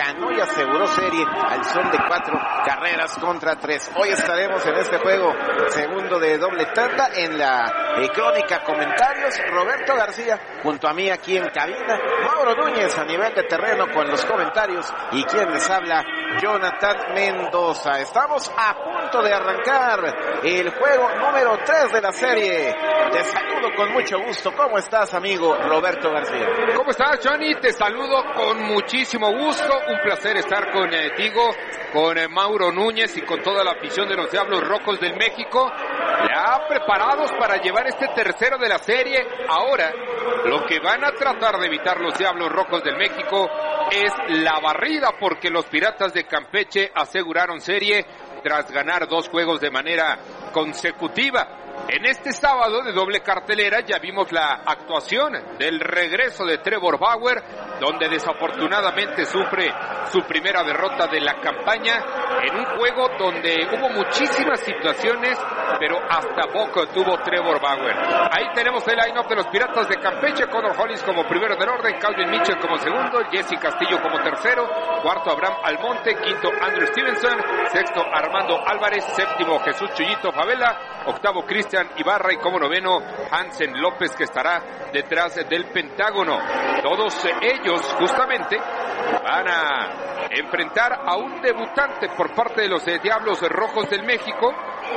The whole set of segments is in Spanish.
ganó y aseguró serie al son de 4 carreras contra 3. Hoy estaremos en este juego segundo de doble tanda en la crónica comentarios. Roberto García junto a mí aquí en cabina, Mauro Núñez a nivel de terreno con los comentarios y quien les habla, Jonathan Mendoza. Estamos a punto de arrancar el juego número 3 de la serie. Te saludo con mucho gusto. ¿Cómo estás, amigo Roberto García? ¿Cómo estás, Johnny? Te saludo con muchísimo gusto. Un placer estar contigo, con Mauro Núñez y con toda la afición de los Diablos Rojos del México. Ya preparados para llevar este tercero de la serie. Ahora, lo que van a tratar de evitar los Diablos Rojos del México es la barrida, porque los Piratas de Campeche aseguraron serie tras ganar 2 juegos de manera consecutiva. En este sábado de doble cartelera ya vimos la actuación del regreso de Trevor Bauer, donde desafortunadamente sufre su primera derrota de la campaña en un juego donde hubo muchísimas situaciones, pero hasta poco tuvo Trevor Bauer. Ahí tenemos el line-up de los Piratas de Campeche: Connor Hollins como primero del orden, Calvin Mitchell como segundo, Jesse Castillo como tercero, cuarto Abraham Almonte, quinto Andrew Stevenson, sexto Armando Álvarez, séptimo Jesús Chuyito Favela, octavo Cristian Ibarra y como noveno Hansen López, que estará detrás del Pentágono. Todos ellos justamente van a enfrentar a un debutante por parte de los Diablos Rojos del México,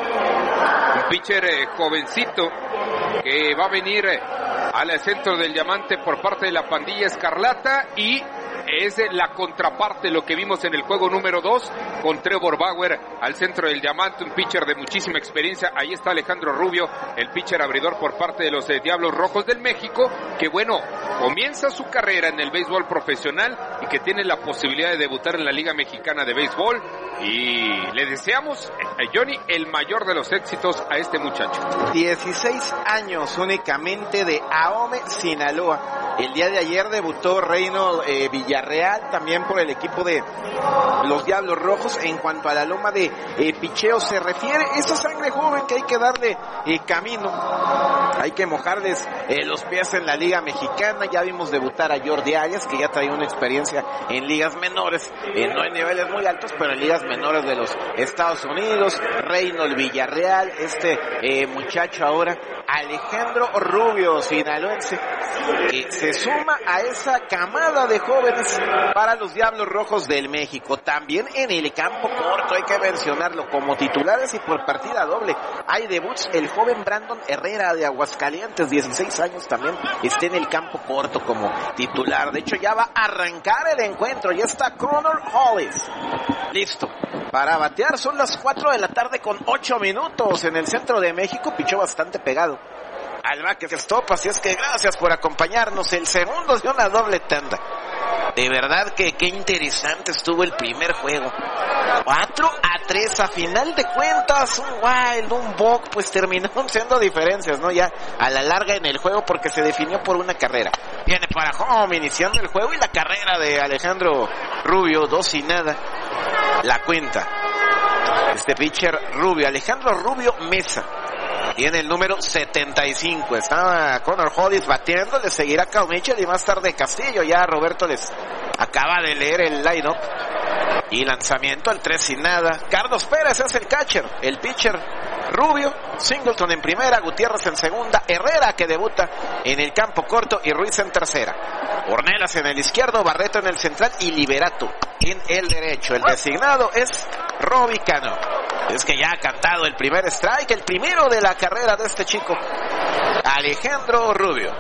un pitcher jovencito que va a venir al centro del diamante por parte de la pandilla Escarlata, y es la contraparte lo que vimos en el juego número 2 con Trevor Bauer al centro del diamante, un pitcher de muchísima experiencia. Ahí está Alejandro Rubio, el pitcher abridor por parte de los Diablos Rojos del México, que bueno, comienza su carrera en el béisbol profesional y que tiene la posibilidad de debutar en la Liga Mexicana de Béisbol, y le deseamos, Johnny, el mayor de los éxitos a este muchacho. 16 años únicamente, de Ahome, Sinaloa. El día de ayer debutó Reino Villarreal, también por el equipo de los Diablos Rojos. En cuanto a la loma de picheo se refiere, esa sangre joven que hay que darle camino, hay que mojarles los pies en la Liga Mexicana. Ya vimos debutar a Jordi Arias, que ya trae una experiencia en ligas menores, no en niveles muy altos, pero en ligas menores de los Estados Unidos. Reino Villarreal, muchacho ahora, Alejandro Rubio, sinaloense, que se suma a esa camada de jóvenes para los Diablos Rojos del México. También en el campo corto hay que mencionarlo como titulares y por partida doble. Hay debuts, el joven Brandon Herrera de Aguascalientes, 16 años, también está en el campo corto como titular. De hecho, ya va a arrancar el encuentro. Ya está Connor Hollins listo para batear. Son las 4 de la tarde con 8 minutos en el centro de México. Pichó bastante pegado al baque stop, así es que gracias por acompañarnos. El segundo de una doble tanda. De verdad que qué interesante estuvo el primer juego. 4-3, a final de cuentas, un wild, un walk, pues terminaron siendo diferencias, ¿no? Ya a la larga en el juego, porque se definió por una carrera. Viene para home, iniciando el juego, y la carrera de Alejandro Rubio, 2-0, la cuenta. Pitcher Rubio, Alejandro Rubio Mesa, tiene el número 75. Estaba Connor Hollins bateando, le seguirá Cal Mitchell y más tarde Castillo. Ya Roberto les acaba de leer el line-up. Y lanzamiento al 3-0. Carlos Pérez es el catcher, el pitcher Rubio, Singleton en primera, Gutiérrez en segunda, Herrera, que debuta en el campo corto, y Ruiz en tercera. Ornelas en el izquierdo, Barreto en el central y Liberato en el derecho. El designado es Robbie Cano. Es que ya ha cantado el primer strike, el primero de la carrera de este chico, Alejandro Rubio.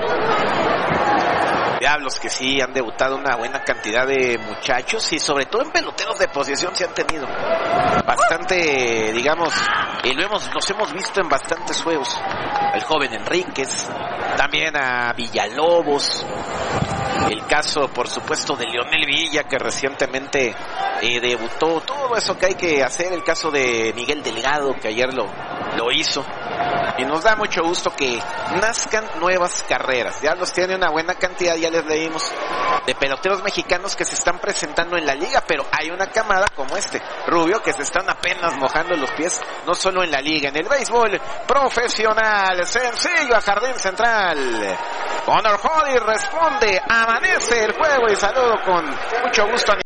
Diablos que sí han debutado una buena cantidad de muchachos, y sobre todo en peloteros de posición se han tenido bastante, digamos, y los hemos visto en bastantes juegos. El joven Enríquez, también a Villalobos, el caso por supuesto de Leonel Villa, que recientemente debutó. Todo eso que hay que hacer, el caso de Miguel Delgado, que ayer lo hizo. Y nos da mucho gusto que nazcan nuevas carreras. Ya los tiene una buena cantidad, ya les leímos, de peloteros mexicanos que se están presentando en la liga, pero hay una camada como Rubio, que se están apenas mojando los pies, no solo en la liga, en el béisbol profesional. Sencillo a jardín central. Connor Hollins responde, amanece el juego, y saludo con mucho gusto a